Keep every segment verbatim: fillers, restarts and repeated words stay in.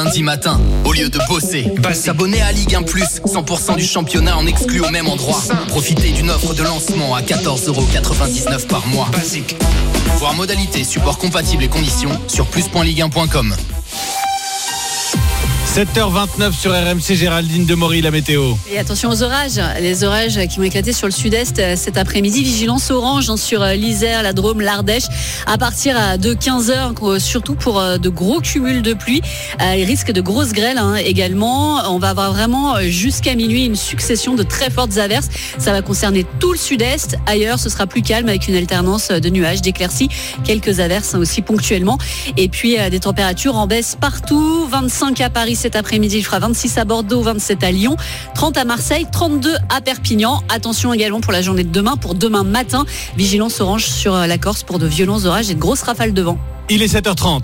lundi matin, au lieu de bosser. S'abonner à Ligue un plus, cent pour cent du championnat en exclu au même endroit. Profitez d'une offre de lancement à quatorze euros quatre-vingt-dix-neuf par mois. Basique. Voir modalités, support compatible et conditions sur plus point ligue un point com. sept heures vingt-neuf sur R M C, Géraldine Demory, la météo. Et attention aux orages, les orages qui vont éclater sur le sud-est cet après-midi. Vigilance orange sur l'Isère, la Drôme, l'Ardèche. À partir de quinze heures, surtout pour de gros cumuls de pluie. Il risque de grosses grêles hein, également. On va avoir vraiment jusqu'à minuit une succession de très fortes averses. Ça va concerner tout le sud-est. Ailleurs, ce sera plus calme avec une alternance de nuages, d'éclaircies. Quelques averses hein, aussi ponctuellement. Et puis des températures en baisse partout. vingt-cinq à Paris cet après-midi, il fera vingt-six à Bordeaux, vingt-sept à Lyon, trente à Marseille, trente-deux à Perpignan. Attention également pour la journée de demain, pour demain matin, vigilance orange sur la Corse pour de violents orages et de grosses rafales de vent. Il est sept heures trente.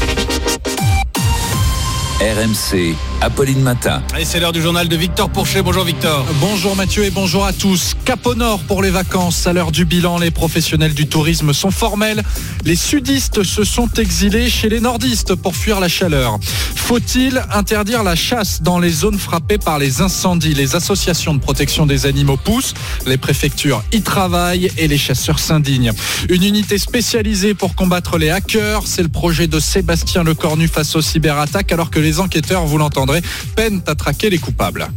R M C, Apolline Matin. Et c'est l'heure du journal de Victor Pourchet. Bonjour Victor. Bonjour Mathieu et bonjour à tous. Cap au nord pour les vacances. À l'heure du bilan, les professionnels du tourisme sont formels. Les sudistes se sont exilés chez les nordistes pour fuir la chaleur. Faut-il interdire la chasse dans les zones frappées par les incendies ? Les associations de protection des animaux poussent. Les préfectures y travaillent et les chasseurs s'indignent. Une unité spécialisée pour combattre les hackers. C'est le projet de Sébastien Lecornu face aux cyberattaques alors que les Les enquêteurs, vous l'entendrez, peinent à traquer les coupables.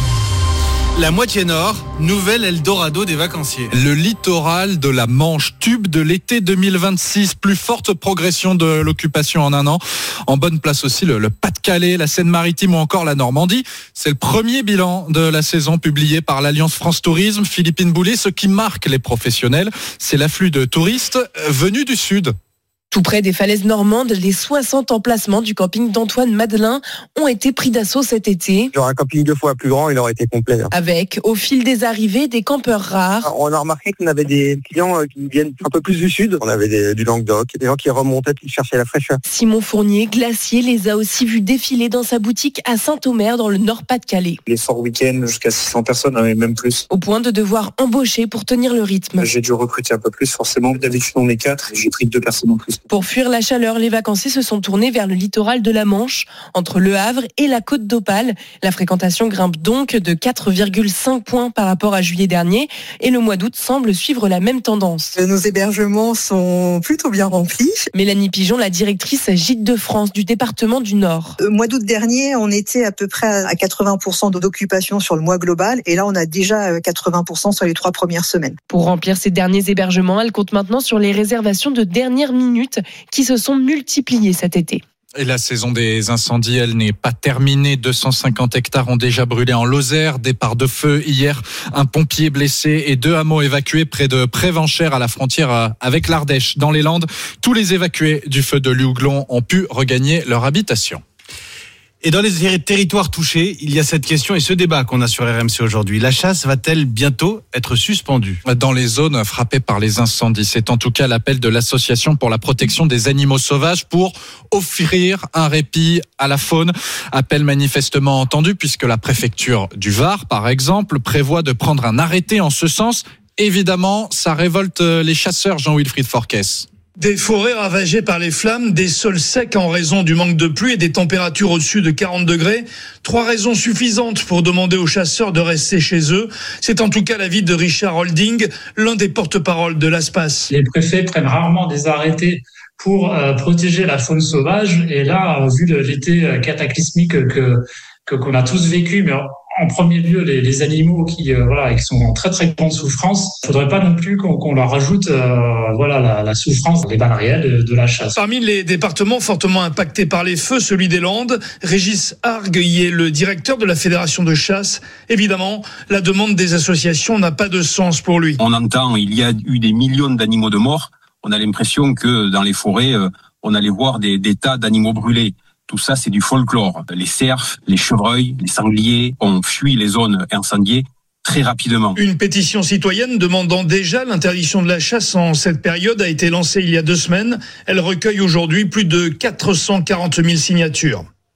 La moitié nord, nouvel Eldorado des vacanciers. Le littoral de la Manche, tube de l'été deux mille vingt-six, plus forte progression de l'occupation en un an. En bonne place aussi le, le Pas-de-Calais, la Seine-Maritime ou encore la Normandie. C'est le premier bilan de la saison publié par l'Alliance France Tourisme. Philippine Boulet, ce qui marque les professionnels, c'est l'afflux de touristes venus du sud. Tout près des falaises normandes, les soixante emplacements du camping d'Antoine Madelin ont été pris d'assaut cet été. Sur un camping deux fois plus grand, il aurait été complet. Avec, au fil des arrivées, des campeurs rares. On a remarqué qu'on avait des clients qui viennent un peu plus du sud. On avait des, du Languedoc, des gens qui remontaient, qui cherchaient la fraîcheur. Simon Fournier, glacier, les a aussi vus défiler dans sa boutique à Saint-Omer, dans le Nord-Pas-de-Calais. Les forts week-ends, jusqu'à six cents personnes, même plus. Au point de devoir embaucher pour tenir le rythme. J'ai dû recruter un peu plus, forcément. D'habitude, on est quatre. J'ai pris deux personnes en plus. Pour fuir la chaleur, les vacanciers se sont tournés vers le littoral de la Manche, entre Le Havre et la Côte d'Opale. La fréquentation grimpe donc de quatre virgule cinq points par rapport à juillet dernier et le mois d'août semble suivre la même tendance. Nos hébergements sont plutôt bien remplis. Mélanie Pigeon, la directrice Gîtes de France du département du Nord. Au mois d'août dernier, on était à peu près à quatre-vingts pour cent d'occupation sur le mois global et là on a déjà quatre-vingts pour cent sur les trois premières semaines. Pour remplir ces derniers hébergements, elle compte maintenant sur les réservations de dernière minute qui se sont multipliées cet été. Et la saison des incendies, elle n'est pas terminée. deux cent cinquante hectares ont déjà brûlé en Lozère. Départ de feu hier, un pompier blessé et deux hameaux évacués près de Prévenchères à la frontière avec l'Ardèche. Dans les Landes, tous les évacués du feu de Liouglon ont pu regagner leur habitation. Et dans les territoires touchés, il y a cette question et ce débat qu'on a sur R M C aujourd'hui. La chasse va-t-elle bientôt être suspendue ? Dans les zones frappées par les incendies, c'est en tout cas l'appel de l'Association pour la protection des animaux sauvages pour offrir un répit à la faune. Appel manifestement entendu puisque la préfecture du Var, par exemple, prévoit de prendre un arrêté en ce sens. Évidemment, ça révolte les chasseurs, Jean-Wilfried Forquès. Des forêts ravagées par les flammes, des sols secs en raison du manque de pluie et des températures au-dessus de quarante degrés. Trois raisons suffisantes pour demander aux chasseurs de rester chez eux. C'est en tout cas l'avis de Richard Holding, l'un des porte-parole de l'ASPAS. Les préfets prennent rarement des arrêtés pour euh, protéger la faune sauvage. Et là, vu l'été cataclysmique que, que qu'on a tous vécu, mais en premier lieu les, les animaux qui euh, voilà qui sont en très très grande souffrance. Il faudrait pas non plus qu'on, qu'on leur rajoute euh, voilà la, la souffrance, les balles réelles de, de la chasse. Parmi les départements fortement impactés par les feux, celui des Landes, Régis Argue y est le directeur de la fédération de chasse. Évidemment, la demande des associations n'a pas de sens pour lui. On entend, il y a eu des millions d'animaux de morts. On a l'impression que dans les forêts, euh, on allait voir des, des tas d'animaux brûlés. Tout ça, c'est du folklore. Les cerfs, les chevreuils, les sangliers ont fui les zones incendiées très rapidement. Une pétition citoyenne demandant déjà l'interdiction de la chasse en cette période a été lancée il y a deux semaines. Elle recueille aujourd'hui plus de quatre cent quarante mille signatures.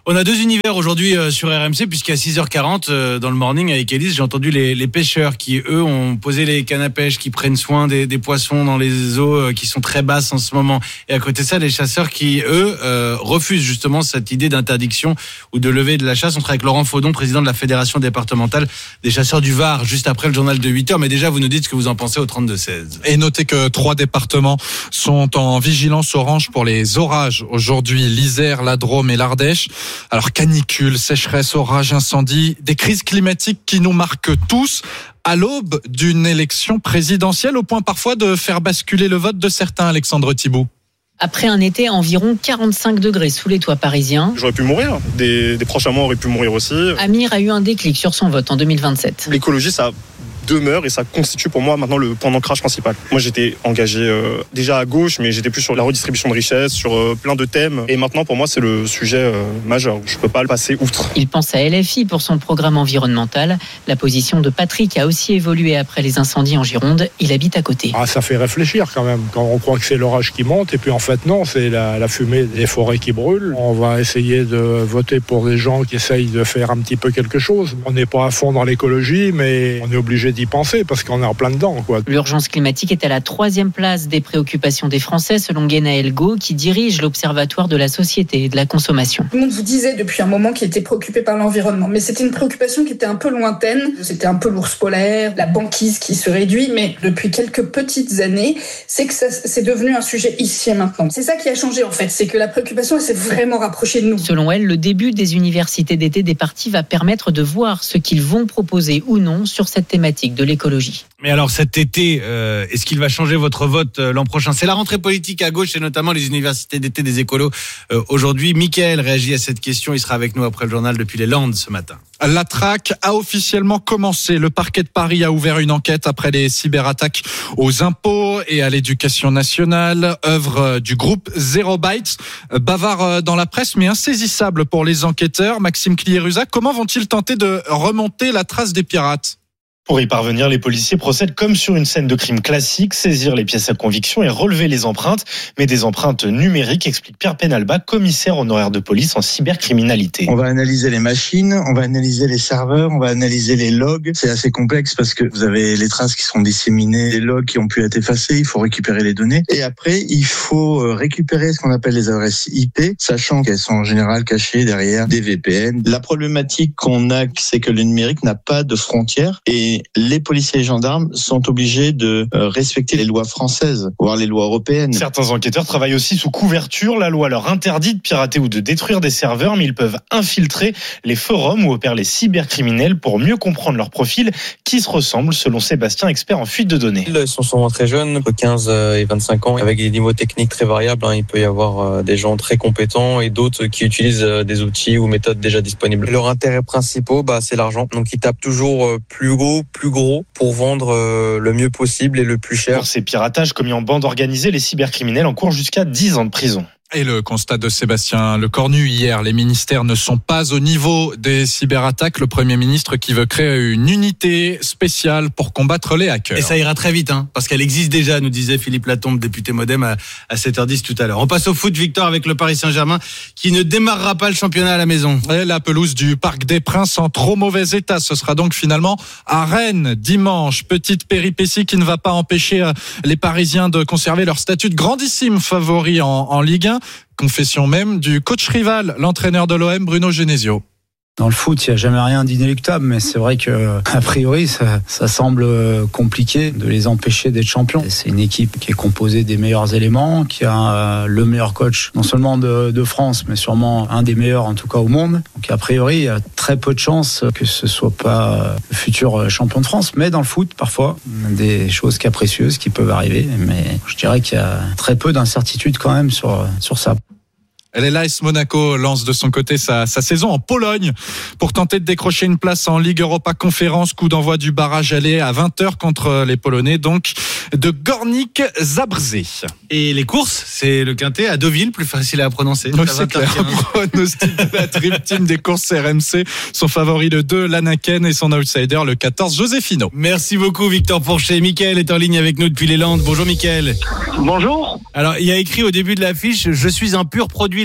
On a deux univers aujourd'hui euh, sur R M C, puisqu'à six heures quarante, euh, dans le morning avec Élise, j'ai entendu les, les pêcheurs qui, eux, ont posé les cannes à pêche, qui prennent soin des, des poissons dans les eaux euh, qui sont très basses en ce moment. Et à côté de ça, les chasseurs qui, eux, euh, refusent justement cette idée d'interdiction ou de levée de la chasse. On sera avec Laurent Faudon, président de la Fédération départementale des chasseurs du Var, juste après le journal de huit heures. Mais déjà, vous nous dites ce que vous en pensez au trente-deux seize. Et notez que trois départements sont en vigilance orange pour les orages aujourd'hui. L'Isère, la Drôme et l'Ardèche. Alors canicule, sécheresse, orage, incendie, des crises climatiques qui nous marquent tous à l'aube d'une élection présidentielle au point parfois de faire basculer le vote de certains. Alexandre Thibault. Après un été à environ quarante-cinq degrés sous les toits parisiens, j'aurais pu mourir, des, des proches à moi auraient pu mourir aussi. Amir a eu un déclic sur son vote en deux mille vingt-sept. L'écologie, ça demeure et ça constitue pour moi maintenant le point d'ancrage principal. Moi j'étais engagé euh, déjà à gauche, mais j'étais plus sur la redistribution de richesses, sur euh, plein de thèmes, et maintenant pour moi c'est le sujet euh, majeur. Je peux pas le passer outre. Il pense à L F I pour son programme environnemental. La position de Patrick a aussi évolué après les incendies en Gironde. Il habite à côté. Ah, ça fait réfléchir quand même, quand on croit que c'est l'orage qui monte, et puis en fait non, c'est la, la fumée des forêts qui brûlent. On va essayer de voter pour des gens qui essayent de faire un petit peu quelque chose. On n'est pas à fond dans l'écologie, mais on est obligé d'y penser parce qu'on est en plein dedans, quoi. L'urgence climatique est à la troisième place des préoccupations des Français, selon Guénaël Go, qui dirige l'Observatoire de la société et de la consommation. Tout le monde vous disait depuis un moment qu'il était préoccupé par l'environnement, mais c'était une préoccupation qui était un peu lointaine. C'était un peu l'ours polaire, la banquise qui se réduit, mais depuis quelques petites années, c'est que ça, c'est devenu un sujet ici et maintenant. C'est ça qui a changé en fait, c'est que la préoccupation elle s'est vraiment rapprochée de nous. Selon elle, le début des universités d'été des partis va permettre de voir ce qu'ils vont proposer ou non sur cette thématique de l'écologie. Mais alors cet été, euh, est-ce qu'il va changer votre vote euh, l'an prochain ? C'est la rentrée politique à gauche et notamment les universités d'été des écolos. Euh, aujourd'hui, Mickaël réagit à cette question. Il sera avec nous après le journal depuis les Landes ce matin. La traque a officiellement commencé. Le parquet de Paris a ouvert une enquête après les cyberattaques aux impôts et à l'éducation nationale, œuvre du groupe Zero Bytes. Bavard dans la presse, mais insaisissable pour les enquêteurs. Maxime Cliérusac, comment vont-ils tenter de remonter la trace des pirates ? Pour y parvenir, les policiers procèdent comme sur une scène de crime classique, saisir les pièces à conviction et relever les empreintes, mais des empreintes numériques, explique Pierre Penalba, commissaire honoraire de police en cybercriminalité. On va analyser les machines, on va analyser les serveurs, on va analyser les logs. C'est assez complexe parce que vous avez les traces qui sont disséminées, les logs qui ont pu être effacés, il faut récupérer les données. Et après, il faut récupérer ce qu'on appelle les adresses I P, sachant qu'elles sont en général cachées derrière des V P N. La problématique qu'on a, c'est que le numérique n'a pas de frontières et les policiers et gendarmes sont obligés de respecter les lois françaises, voire les lois européennes. Certains enquêteurs travaillent aussi sous couverture. La loi leur interdit de pirater ou de détruire des serveurs, mais ils peuvent infiltrer les forums où opèrent les cybercriminels pour mieux comprendre leur profil qui se ressemble, selon Sébastien, expert en fuite de données. Ils sont souvent très jeunes, entre quinze et vingt-cinq ans, avec des niveaux techniques très variables. Il peut y avoir des gens très compétents et d'autres qui utilisent des outils ou méthodes déjà disponibles. Leur intérêt principal, bah, c'est l'argent. Donc ils tapent toujours plus haut, plus gros pour vendre euh, le mieux possible et le plus cher. Pour ces piratages commis en bande organisée, les cybercriminels encourent jusqu'à dix ans de prison. Et le constat de Sébastien Lecornu hier, les ministères ne sont pas au niveau des cyberattaques. Le Premier ministre qui veut créer une unité spéciale pour combattre les hackers. Et ça ira très vite, hein, parce qu'elle existe déjà, nous disait Philippe Latombe, député Modem, à, à sept heures dix tout à l'heure. On passe au foot, Victor, avec le Paris Saint-Germain qui ne démarrera pas le championnat à la maison. Et la pelouse du Parc des Princes en trop mauvais état. Ce sera donc finalement à Rennes dimanche. Petite péripétie qui ne va pas empêcher les Parisiens de conserver leur statut de grandissime favori en, en Ligue un. Confession même du coach rival, l'entraîneur de l'O M, Bruno Genesio. Dans le foot, il n'y a jamais rien d'inéluctable, mais c'est vrai que a priori, ça, ça semble compliqué de les empêcher d'être champions. C'est une équipe qui est composée des meilleurs éléments, qui a le meilleur coach, non seulement de, de France, mais sûrement un des meilleurs en tout cas au monde. Donc a priori, il y a très peu de chances que ce soit pas le futur champion de France. Mais dans le foot, parfois, des choses capricieuses qui peuvent arriver. Mais je dirais qu'il y a très peu d'incertitudes quand même sur, sur ça. L'A S Monaco lance de son côté sa, sa saison en Pologne pour tenter de décrocher une place en Ligue Europa Conférence. Coup d'envoi du barrage aller à vingt heures contre les Polonais, donc de Górnik Zabrze. Et les courses, c'est le quintet à Deauville, plus facile à prononcer. Donc c'est clair, pronostic de la Dream Team des courses R M C. Son favori le deux, l'Anaken, et son outsider le quatorze, Josefino. Merci beaucoup Victor Pourchet. Mickaël est en ligne avec nous depuis les Landes. Bonjour Mickaël. Bonjour. Alors il y a écrit au début de l'affiche, je suis un pur produit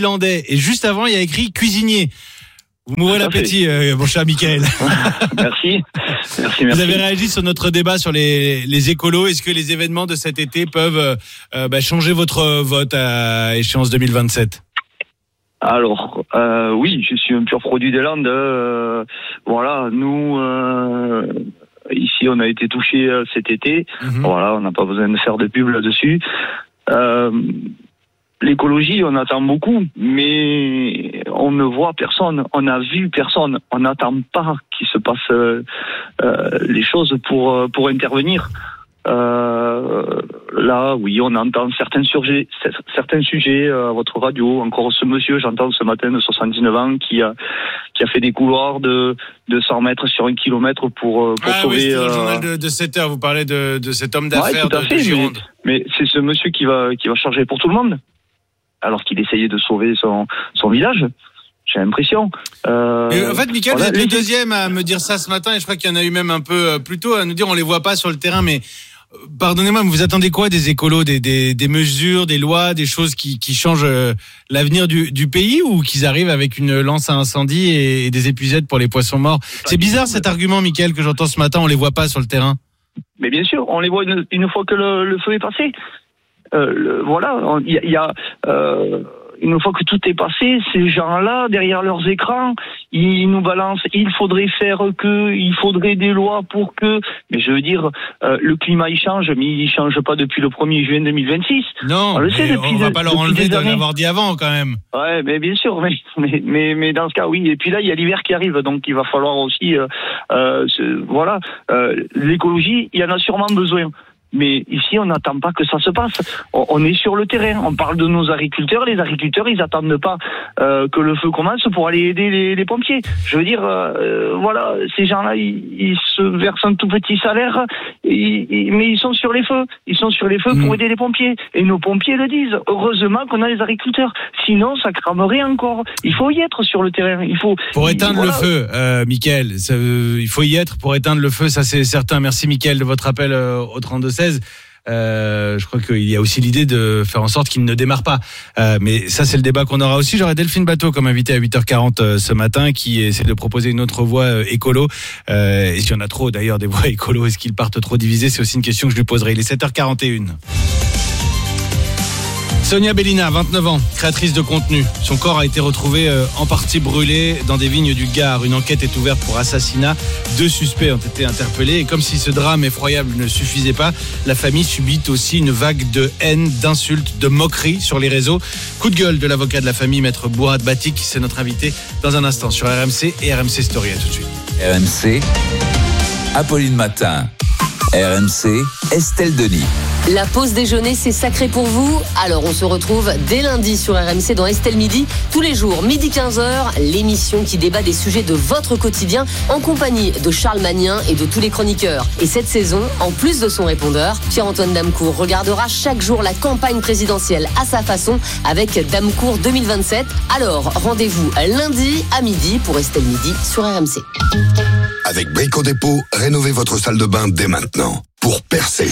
New-Zélandais. Et juste avant, il y a écrit cuisinier. Vous m'ouvrez l'appétit, euh, mon cher Mickaël. Merci. Merci, merci. Vous avez réagi sur notre débat sur les, les écolos. Est-ce que les événements de cet été peuvent euh, bah, changer votre vote à échéance deux mille vingt-sept ? Alors, euh, oui, je suis un pur produit des Landes. Euh, voilà, nous, euh, ici, on a été touchés euh, cet été. Mmh. Voilà, on n'a pas besoin de faire de pub là-dessus. Euh, L'écologie, on attend beaucoup, mais on ne voit personne, on n'a vu personne, on n'attend pas qu'il se passe euh, euh, les choses pour pour intervenir. Euh, là, oui, on entend certains sujets, certains sujets euh, à votre radio. Encore ce monsieur, j'entends ce matin de soixante-dix-neuf ans qui a qui a fait des couloirs de de cent mètres sur un kilomètre pour pour ah, sauver. Oui, c'était dans euh... le journal de, de sept heures. Vous parlez de de cet homme d'affaires ouais, de, de Gironde. Mais, mais c'est ce monsieur qui va qui va charger pour tout le monde, alors qu'il essayait de sauver son son village. J'ai l'impression. Euh, et en fait, Mickaël, voilà, vous êtes les... le deuxième à me dire ça ce matin, et je crois qu'il y en a eu même un peu plus tôt à nous dire on les voit pas sur le terrain, mais pardonnez-moi, mais vous attendez quoi des écolos, des, des, des mesures, des lois, des choses qui, qui changent l'avenir du, du pays, ou qu'ils arrivent avec une lance à incendie et, et des épuisettes pour les poissons morts? C'est bizarre cet argument, Mickaël, que j'entends ce matin, on les voit pas sur le terrain. Mais bien sûr, on les voit une, une fois que le, le feu est passé. Euh, le, voilà, il y, y a... Euh, une fois que tout est passé, ces gens-là, derrière leurs écrans, ils nous balancent, il faudrait faire que, il faudrait des lois pour que... Mais je veux dire, euh, le climat, il change, mais il change pas depuis le premier juin deux mille vingt-six. Non, on le sait depuis on va de, pas leur enlever de l'avoir dit avant, quand même. Ouais, mais bien sûr, mais, mais, mais, mais dans ce cas, oui. Et puis là, il y a l'hiver qui arrive, donc il va falloir aussi... Euh, euh, voilà, euh, l'écologie, il y en a sûrement besoin. Mais ici, on n'attend pas que ça se passe. On est sur le terrain. On parle de nos agriculteurs. Les agriculteurs, ils n'attendent pas euh, que le feu commence pour aller aider les, les pompiers. Je veux dire, euh, voilà, ces gens-là, ils, ils se versent un tout petit salaire, ils, ils, mais ils sont sur les feux. Ils sont sur les feux mmh. pour aider les pompiers. Et nos pompiers le disent. Heureusement qu'on a les agriculteurs. Sinon, ça cramerait encore. Il faut y être sur le terrain. Il faut pour éteindre voilà. le feu, euh, Mickaël. Ça, euh, il faut y être pour éteindre le feu. Ça, c'est certain. Merci, Mickaël, de votre appel euh, au trente-deux seize. Euh, je crois qu'il y a aussi l'idée de faire en sorte qu'il ne démarre pas. Euh, mais ça, c'est le débat qu'on aura aussi. J'aurai Delphine Bateau comme invité à huit heures quarante euh, ce matin, qui essaie de proposer une autre voie euh, écolo. Euh, et s'il y en a trop, d'ailleurs, des voies écolo, est-ce qu'ils partent trop divisés? C'est aussi une question que je lui poserai. Il est sept heures quarante et une. Sonia Bellina, vingt-neuf ans, créatrice de contenu. Son corps a été retrouvé euh, en partie brûlé dans des vignes du Gard. Une enquête est ouverte pour assassinat. Deux suspects ont été interpellés. Et comme si ce drame effroyable ne suffisait pas, la famille subit aussi une vague de haine, d'insultes, de moqueries sur les réseaux. Coup de gueule de l'avocat de la famille, maître Bourad Batik. C'est notre invité dans un instant sur R M C et R M C Story. À tout de suite. R M C, Apolline Matin. R M C, Estelle Denis. La pause déjeuner, c'est sacré pour vous. Alors on se retrouve dès lundi sur R M C dans Estelle Midi. Tous les jours, midi quinze heures, l'émission qui débat des sujets de votre quotidien en compagnie de Charles Magnin et de tous les chroniqueurs. Et cette saison, en plus de son répondeur, Pierre-Antoine Damecourt regardera chaque jour la campagne présidentielle à sa façon avec Damecourt deux mille vingt-sept. Alors rendez-vous lundi à midi pour Estelle Midi sur R M C. Avec Brico Dépôt, rénovez votre salle de bain dès maintenant pour percer,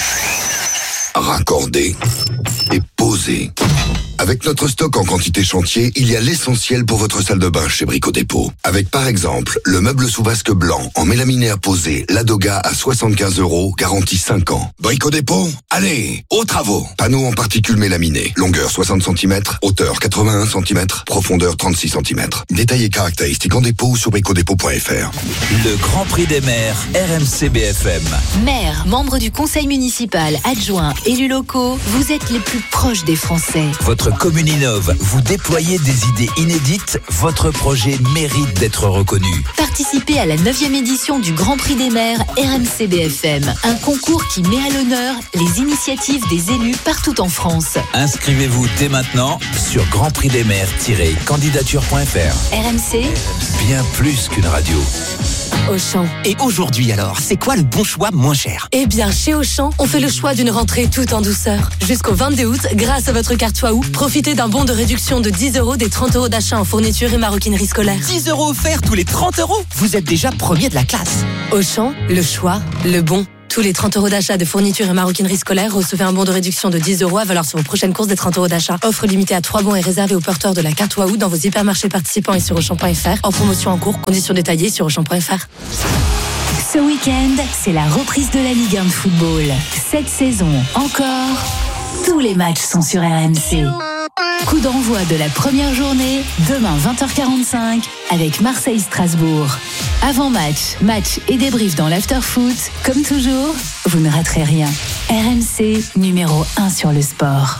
raccorder et poser. Avec notre stock en quantité chantier, il y a l'essentiel pour votre salle de bain chez Brico Dépôt. Avec par exemple, le meuble sous vasque blanc en mélaminé à poser, Ladoga à soixante-quinze euros, garantie cinq ans. Brico Dépôt, allez, aux travaux. Panneau en particules mélaminées, longueur soixante centimètres, hauteur quatre-vingt-un centimètres, profondeur trente-six centimètres. Détails et caractéristiques en dépôt ou sur bricodépôt point f r. Le Grand Prix des maires, R M C B F M. Maires, membres du conseil municipal, adjoints, élus locaux, vous êtes les plus proches des Français. Votre commune innove, vous déployez des idées inédites, votre projet mérite d'être reconnu. Participez à la neuvième édition du Grand Prix des maires R M C B F M, un concours qui met à l'honneur les initiatives des élus partout en France. Inscrivez-vous dès maintenant sur grand prix des maires tiret candidature point f r. R M C, bien plus qu'une radio. Auchan. Et aujourd'hui alors, c'est quoi le bon choix moins cher? Eh bien, chez Auchan, on fait le choix d'une rentrée tout en douceur. Jusqu'au vingt-deux août, grâce à votre carte Waouh, profitez d'un bon de réduction de dix euros des trente euros d'achat en fourniture et maroquinerie scolaire. dix euros offerts tous les trente euros? Vous êtes déjà premier de la classe. Auchan, le choix, le bon. Tous les trente euros d'achat de fournitures et maroquinerie scolaire recevez un bon de réduction de dix euros à valeur sur vos prochaines courses des trente euros d'achat. Offre limitée à trois bons et réservée aux porteurs de la carte Waouh dans vos hypermarchés participants et sur auchan point f r. En promotion en cours, conditions détaillées sur auchan point f r. Ce week-end, c'est la reprise de la Ligue un de football. Cette saison encore, tous les matchs sont sur R M C. Coup d'envoi de la première journée, demain vingt heures quarante-cinq, avec Marseille-Strasbourg. Avant-match, match et débrief dans l'after-foot. Comme toujours, vous ne raterez rien. R M C, numéro un sur le sport.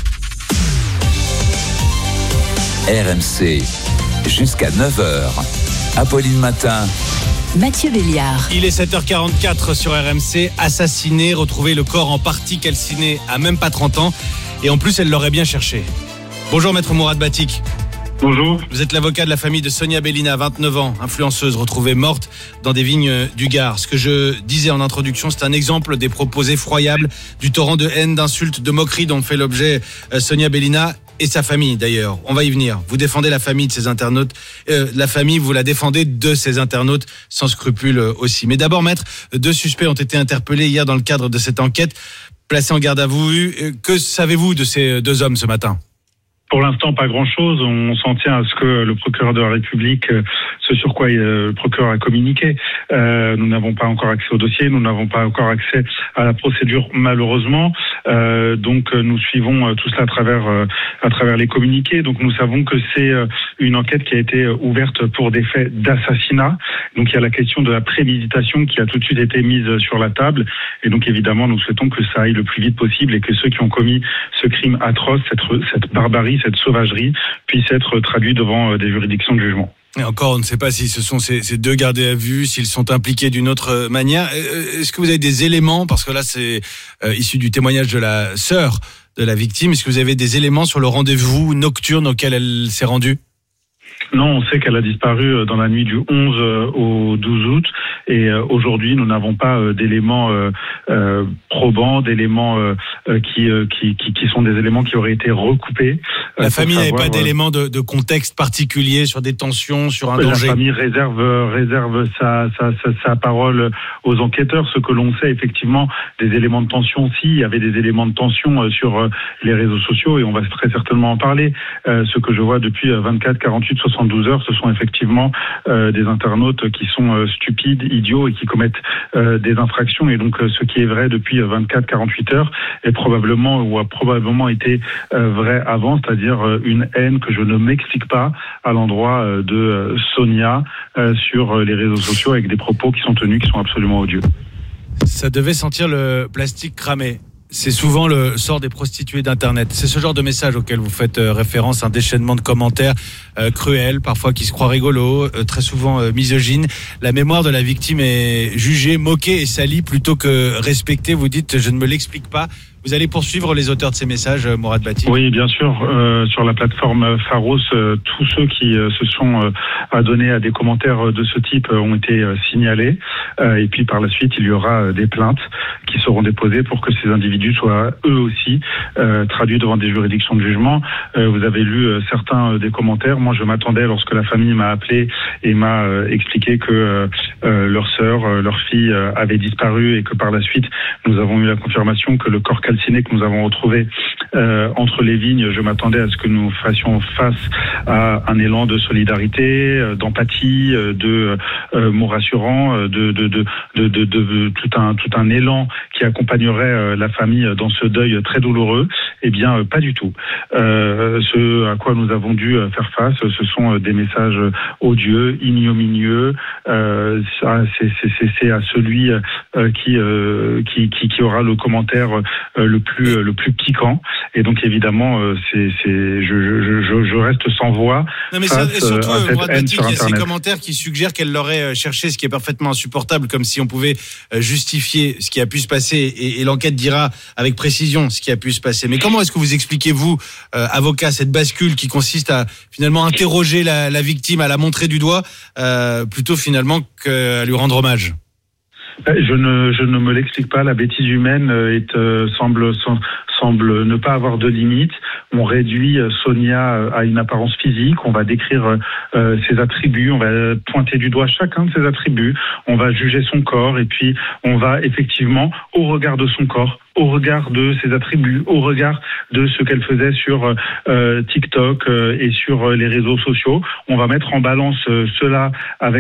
R M C, jusqu'à neuf heures. Apolline Matin. Mathieu Béliard. Il est sept heures quarante-quatre sur R M C. Assassiné, retrouvé le corps en partie calciné à même pas trente ans. Et en plus, elle l'aurait bien cherché. Bonjour maître Mourad Batik. Bonjour. Vous êtes l'avocat de la famille de Sonia Bellina, vingt-neuf ans, influenceuse, retrouvée morte dans des vignes du Gard. Ce que je disais en introduction, c'est un exemple des propos effroyables, du torrent de haine, d'insultes, de moqueries dont fait l'objet Sonia Bellina et sa famille d'ailleurs. On va y venir. Vous défendez la famille de ces internautes. Euh, la famille, vous la défendez de ces internautes sans scrupules aussi. Mais d'abord, maître, deux suspects ont été interpellés hier dans le cadre de cette enquête, placés en garde à vue. Que savez-vous de ces deux hommes ce matin ? Pour l'instant, pas grand-chose. On s'en tient à ce que le procureur de la République, ce sur quoi le procureur a communiqué. Euh, nous n'avons pas encore accès au dossier, nous n'avons pas encore accès à la procédure, malheureusement. Euh, donc, nous suivons tout cela à travers à travers les communiqués. Donc, nous savons que c'est une enquête qui a été ouverte pour des faits d'assassinat. Donc, il y a la question de la préméditation qui a tout de suite été mise sur la table. Et donc, évidemment, nous souhaitons que ça aille le plus vite possible et que ceux qui ont commis ce crime atroce, cette, cette barbarie, cette sauvagerie puisse être traduit devant des juridictions de jugement. Et encore, on ne sait pas si ce sont ces, ces deux gardés à vue, s'ils sont impliqués d'une autre manière. Est-ce que vous avez des éléments, parce que là c'est euh, issu du témoignage de la sœur de la victime, est-ce que vous avez des éléments sur le rendez-vous nocturne auquel elle s'est rendue ? Non, on sait qu'elle a disparu dans la nuit du onze au douze août et aujourd'hui nous n'avons pas d'éléments euh, probants, d'éléments euh, qui, qui, qui, qui sont des éléments qui auraient été recoupés. La famille n'avait pas d'éléments de, de contexte particulier sur des tensions, sur un danger. La famille réserve, réserve sa, sa, sa, sa parole aux enquêteurs. Ce que l'on sait effectivement, des éléments de tension, si, il y avait des éléments de tension sur les réseaux sociaux et on va très certainement en parler. Euh, ce que je vois depuis vingt-quatre, quarante-huit, soixante-douze heures, ce sont effectivement euh, des internautes qui sont euh, stupides, idiots et qui commettent euh, des infractions. Et donc, euh, ce qui est vrai depuis vingt-quatre, quarante-huit heures est probablement ou a probablement été euh, vrai avant, c'est-à-dire euh, une haine que je ne m'explique pas à l'endroit euh, de euh, Sonia euh, sur les réseaux sociaux avec des propos qui sont tenus, qui sont absolument odieux. Ça devait sentir le plastique cramé. C'est souvent le sort des prostituées d'Internet. C'est ce genre de message auquel vous faites référence, un déchaînement de commentaires euh, cruels, parfois qui se croient rigolos, euh, très souvent euh, misogynes. La mémoire de la victime est jugée, moquée et salie plutôt que respectée. Vous dites, je ne me l'explique pas. Vous allez poursuivre les auteurs de ces messages, Mourad Batik ? Oui, bien sûr. Euh, sur la plateforme Pharos, euh, tous ceux qui euh, se sont euh, adonnés à des commentaires de ce type euh, ont été euh, signalés. Euh, et puis par la suite, il y aura euh, des plaintes qui seront déposées pour que ces individus soient eux aussi euh, traduits devant des juridictions de jugement. Euh, vous avez lu euh, certains euh, des commentaires. Moi, je m'attendais lorsque la famille m'a appelé et m'a euh, expliqué que euh, euh, leur sœur, euh, leur fille euh, avait disparu et que par la suite, nous avons eu la confirmation que le corps calciné que nous avons retrouvé euh, entre les vignes, je m'attendais à ce que nous fassions face à un élan de solidarité, euh, d'empathie, euh, de euh, mots rassurants, de, de, de, de, de, de, de tout un tout un élan qui accompagnerait euh, la famille dans ce deuil très douloureux. Eh bien, euh, pas du tout. Euh, ce à quoi nous avons dû faire face, ce sont euh, des messages odieux, ignominieux. Euh, ça, c'est, c'est, c'est, c'est à celui euh, qui, euh, qui qui qui aura le commentaire euh, le plus le plus piquant. Et donc évidemment, euh, c'est c'est je, je je je reste sans voix. Non mais face ça, et surtout, à cette Mourad haine Batik, sur il y a ces Internet. commentaires qui suggèrent qu'elle l'aurait cherché, ce qui est parfaitement insupportable, comme si on pouvait justifier ce qui a pu se passer, et, et l'enquête dira avec précision ce qui a pu se passer. Mais comment est-ce que vous expliquez, vous, euh, avocat, cette bascule qui consiste à finalement interroger la, la victime, à la montrer du doigt, euh, plutôt finalement qu'à lui rendre hommage? Je ne, je ne me l'explique pas. La bêtise humaine est, euh, semble, semble ne pas avoir de limite. On réduit Sonia à une apparence physique, on va décrire euh, ses attributs, on va pointer du doigt chacun de ses attributs, on va juger son corps et puis on va effectivement, au regard de son corps, au regard de ses attributs, au regard de ce qu'elle faisait sur euh, TikTok euh, et sur les réseaux sociaux, on va mettre en balance euh, cela avec